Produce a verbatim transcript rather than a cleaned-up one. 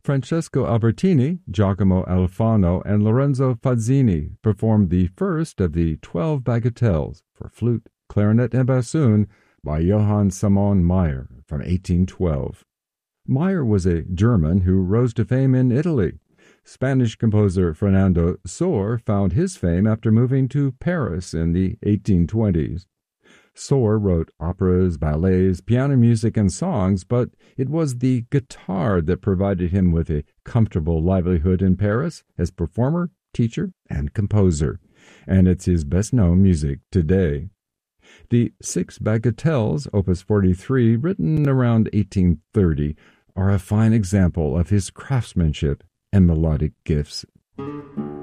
Francesco Albertini, Giacomo Alfano, and Lorenzo Fazzini performed the first of the twelve bagatelles for flute, clarinet, and bassoon by Johann Simon Mayr from eighteen twelve. Mayr was a German who rose to fame in Italy. Spanish composer Fernando Sor found his fame after moving to Paris in the eighteen twenties. Sor wrote operas, ballets, piano music, and songs, but it was the guitar that provided him with a comfortable livelihood in Paris as performer, teacher, and composer, and it's his best-known music today. The Six Bagatelles, Opus forty-three, written around eighteen thirty, are a fine example of his craftsmanship and melodic gifts.